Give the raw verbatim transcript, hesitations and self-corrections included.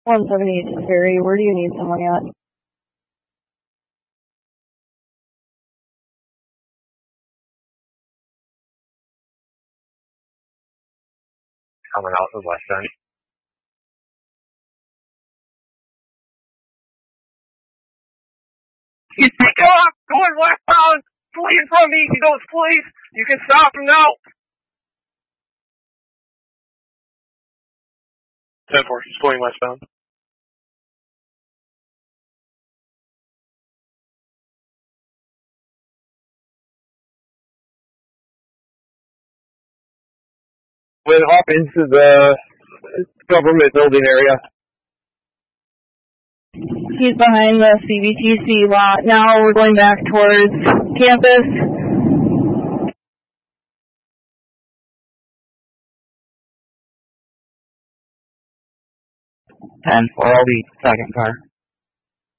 one seventy-eight Ferry, where do you need someone at? Coming out of West End. You take off! Going westbound! Please from me! He goes, please! You can stop him now! ten four, he's going westbound. Went up into the government building area. He's behind the C B T C lot. Now we're going back towards campus. ten four, I'll be second car.